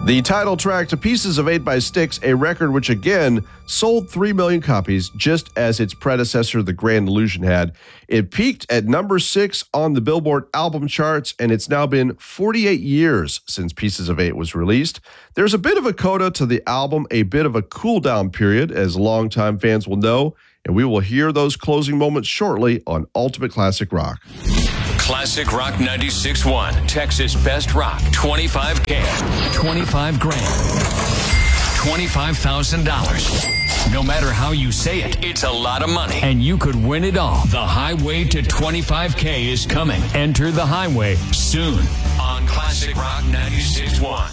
The title track to Pieces of 8 by Styx, a record which again sold 3 million copies, just as its predecessor, The Grand Illusion, had. It peaked at number 6 on the Billboard album charts, and it's now been 48 years since Pieces of 8 was released. There's a bit of a coda to the album, a bit of a cool down period, as longtime fans will know, and we will hear those closing moments shortly on Ultimate Classic Rock. Classic Rock 96.1, Texas Best Rock, 25K, 25 grand, $25,000. No matter how you say it, it's a lot of money, and you could win it all. The highway to 25K is coming. Enter the highway soon on Classic Rock 96.1.